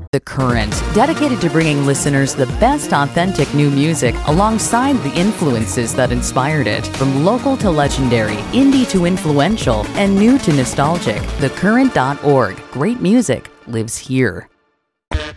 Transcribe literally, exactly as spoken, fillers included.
The Current, dedicated to bringing listeners the best authentic new music alongside the influences that inspired it. From local to legendary, indie to influential, and new to nostalgic. the current dot org. Great music lives here.